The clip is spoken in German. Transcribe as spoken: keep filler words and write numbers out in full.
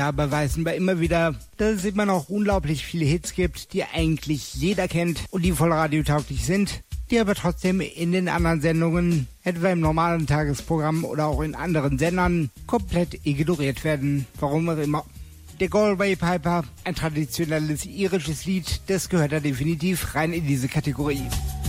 Da beweisen wir immer wieder, dass es immer noch unglaublich viele Hits gibt, die eigentlich jeder kennt und die voll radiotauglich sind, die aber trotzdem in den anderen Sendungen, etwa im normalen Tagesprogramm oder auch in anderen Sendern, komplett ignoriert werden. Warum auch immer. Der Galway Piper, ein traditionelles irisches Lied, das gehört da definitiv rein in diese Kategorie.